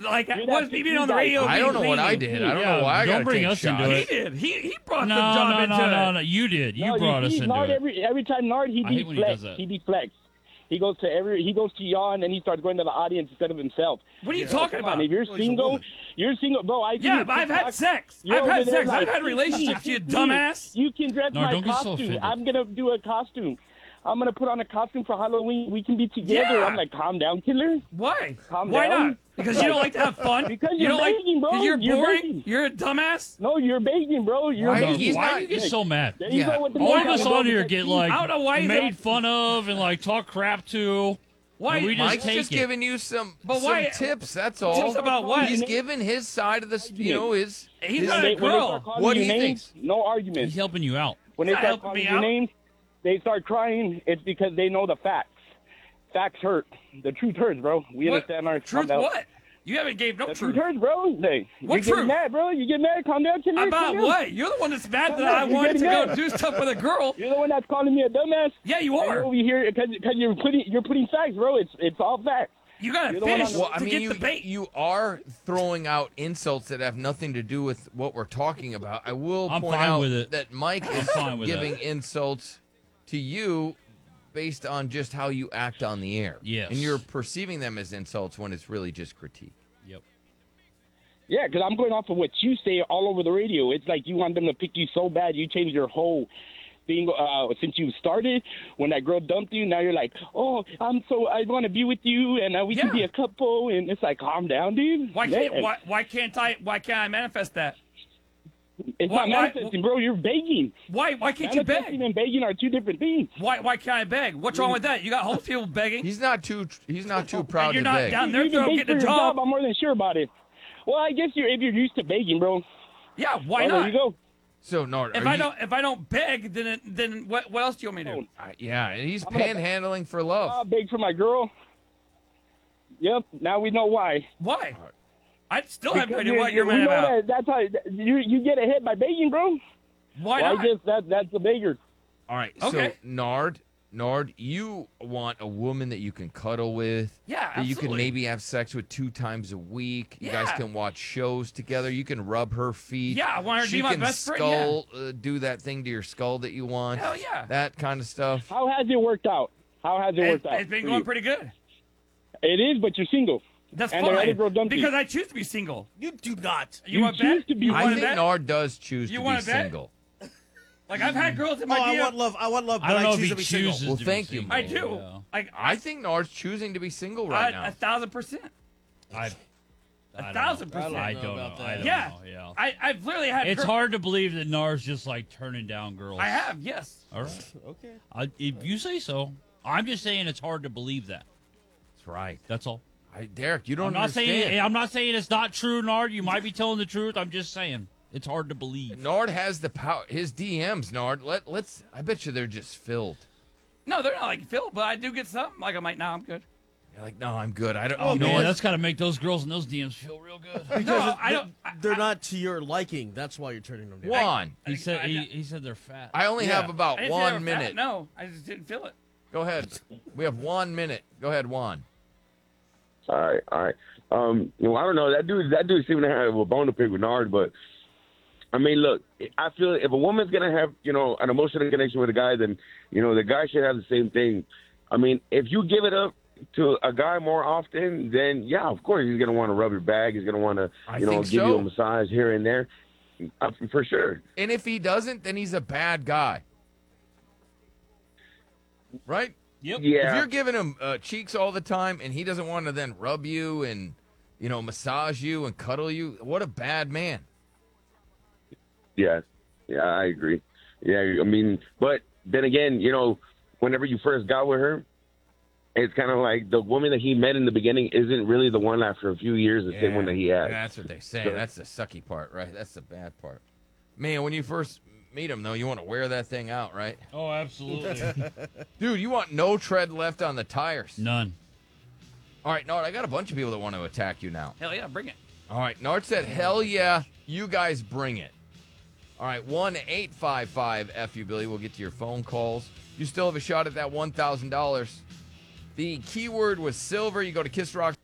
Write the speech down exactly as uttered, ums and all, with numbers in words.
like You're was that me being P T on the guy. radio. I being don't know what I clean. did. I don't Yeah, know why I don't gotta bring take us into shots. He it. did. He he brought No, the job no, into no, it. no, no. You did. You No, brought you us see, into Nard it. every every time Nard he I hate when he deflects. does that. He deflects. He goes to every he goes to y'all and then he starts going to the audience instead of himself. What are you So, talking come on, about? if you're Well, he's a single, woman. you're single, bro. I see Yeah, your but I've had TikTok. sex. You're I've had over there sex. I've like, had relationships. You "Please, dumbass. You can dress Nard, my don't get so costume. offended. I'm gonna do a costume. I'm gonna put on a costume for Halloween. We can be together. Yeah. I'm like, calm down, killer. Why? Calm Why down. not? Because you don't like to have fun. Because you you're don't like. begging, bro. 'cause You're You're boring. begging. You're a dumbass. No, you're begging, bro. You're Why- begging. he's Why not- do you get so mad? There you Yeah. go with the All of mentality, us bro, on here because get he- like I don't know why he's made that- fun of and like talk crap to. Why? And we just Mike's take just it. giving you some, But some why- tips. That's all. Tips about what? He's giving his side of the, you know, his. He's his not When a they, when they girl. start calling What you do you names, think? no He's arguments. helping you out. When they He's not start helping calling me you out. names, they start crying. It's because they know the facts. Facts hurt. The truth hurts, bro. We What? understand our Truth? calm down. What? You haven't gave no The truth. truth hurts, bro. Hey, What you truth? get mad, bro. You get mad. Calm down, killer. About Calm down. what? You're the one that's mad Calm that down. I You're wanted to getting go mad. do stuff with a girl. You're the one that's calling me a dumbass. Yeah, you And are. You're over here because you're putting you're putting facts, bro. It's it's all facts. You got to You're the one fish on the- Well, I to mean, get you, the bait. you are throwing out insults that have nothing to do with what we're talking about. I will I'm point fine out with it. that Mike is fine with giving that. insults to you based on just how you act on the air. Yes. And you're perceiving them as insults when it's really just critique. Yep. Yeah, because I'm going off of what you say all over the radio. It's like you want them to pick you so bad, you change your whole thing uh, since you started. When that girl dumped you, now you're like, oh, I'm so I want to be with you, and uh, we can Yeah. be a couple. And it's like, calm down, dude. Why can't Man, why, why can't I why can't I manifest that? It's why- not why- manifesting, bro. You're begging. Why why can't you Manifesting beg? and begging are two different things. Why why can't I beg? What's wrong with that? You got homeless people begging. He's not too he's not too proud you're to not beg. down there you can throwing beg getting for a your job. job. I'm more than sure about it. Well, I guess you're if you're used to begging, bro. Yeah, why Well, not? there you go. So Nard, If are I you- don't if I don't beg, then it, then what what else do you want me to do? uh, yeah, he's I'm gonna- panhandling for love. I'll beg for my girl. Yep. Now we know why. Why? I still have no Because idea you- what you're we mad know about. that, that's how you you get ahead by begging, bro. Why Well, not? I guess that that's the beggar. All right, Okay. so Nard, Nard, you want a woman that you can cuddle with. Yeah, That you can absolutely. maybe have sex with two times a week. You guys Yeah. can watch shows together. You can rub her feet. Yeah, I want her to she be my can best friend, skull, uh, do that thing to your skull that you want. Hell yeah. That kind of stuff. How has it worked out? How has it It, worked out? it's been for going you? pretty good. It is, but you're single. That's And the other fine girl dumped you. because I choose to be single. You do not. You, You want to choose bet? to be- You I want to think bet? Nard does choose You to be wanna bet? single. Like I've had girls in Oh, my I D M. want love. I want love, I but don't know I if choose he to be chooses single. Well, to be thank you, single, I do. yeah. Like I think Nard's choosing to be single right I, now. a thousand percent. I, A I don't thousand know. percent. I I don't don't know know. about I that. don't Yeah. know. Yeah. I I've literally had. It's girl- hard to believe that Nars just like turning down girls. I have, yes. All right. Okay. I, if you say so. I'm just saying it's hard to believe that. That's right. That's all. I, Derek, you don't I'm not understand. saying I'm not saying it's not true, Nard. You might be telling the truth. I'm just saying it's hard to believe. Nard has the power. His D Ms, Nard. Let let's. I bet you they're just filled. No, they're not like Phil, but I do get some. Like I'm like, nah, I'm good. You're like, no, I'm good. I don't. Oh, you know Man, what? that's got to make those girls in those D Ms feel real good. Because No, it- I don't- I- They're not to your liking. That's why you're turning them down. Juan, He said I- he, he said they're fat. I only Yeah. have about I didn't say they were one fat. minute. No, I just didn't feel it. Go ahead. We have one minute. Go ahead, Juan. All right, all right. Um, you know, I don't know. That dude, that dude seemed to have a bone to pick with Nard, but I mean, look, I feel if a woman's gonna have, you know, an emotional connection with a guy, then you know the guy should have the same thing. I mean, if you give it up to a guy more often, then yeah, of course he's gonna want to rub your back. He's gonna want to, I you know, think give so. you a massage here and there, uh, for sure. And if he doesn't, then he's a bad guy. Right? Yep. If Yeah, you're giving him uh, cheeks all the time and he doesn't want to then rub you and, you know, massage you and cuddle you, what a bad man. yeah, yeah. I agree. Yeah, I mean, but then again, you know, whenever you first got with her, it's kind of like the woman that he met in the beginning isn't really the one after a few years, the same one that he had. That's what they say. So- That's the sucky part, right? That's the bad part. Man, when you first meet him, though, you want to wear that thing out, right? Oh, absolutely. Dude, you want no tread left on the tires. None. All right, Nard, I got a bunch of people that want to attack you now. Hell yeah, bring it. All right, Nard said, hell yeah, you guys bring it. All right, one eight five five F U Billy. We'll get to your phone calls. You still have a shot at that one thousand dollars. The keyword was silver. You go to Kiss Rock.